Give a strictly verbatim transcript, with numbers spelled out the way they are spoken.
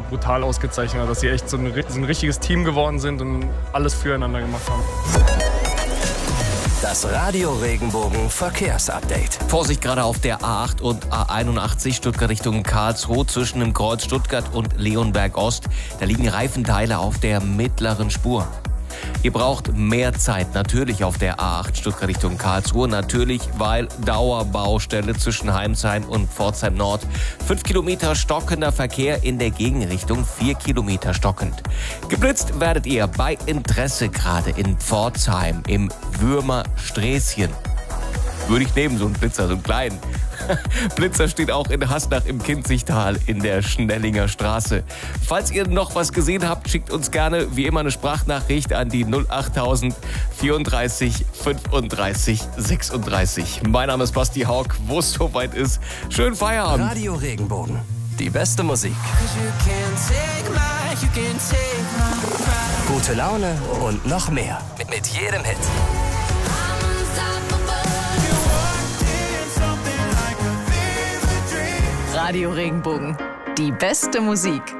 brutal ausgezeichnet hat, dass sie echt so ein, so ein richtiges Team geworden sind und alles füreinander gemacht haben. Das Radio Regenbogen Verkehrsupdate. Vorsicht gerade auf der A acht und A einundachtzig Stuttgart Richtung Karlsruhe zwischen dem Kreuz Stuttgart und Leonberg Ost. Da liegen Reifenteile auf der mittleren Spur. Ihr braucht mehr Zeit, natürlich auf der A acht Stuttgart Richtung Karlsruhe. Natürlich, weil Dauerbaustelle zwischen Heimsheim und Pforzheim Nord. Fünf Kilometer stockender Verkehr in der Gegenrichtung, vier Kilometer stockend. Geblitzt werdet ihr bei Interesse gerade in Pforzheim im Würmer-Sträßchen. Würde ich nehmen, so einen Blitzer, so einen kleinen. Blitzer steht auch in Haßnach im Kinzigtal in der Schnellinger Straße. Falls ihr noch was gesehen habt, schickt uns gerne wie immer eine Sprachnachricht an die null achttausend vierunddreißig fünfunddreißig sechsunddreißig. Mein Name ist Basti Hauck, wo es soweit ist. Schönen Feierabend. Radio Regenbogen. Die beste Musik. Gute Laune und noch mehr. Mit, mit jedem Hit. Radio Regenbogen. Die beste Musik.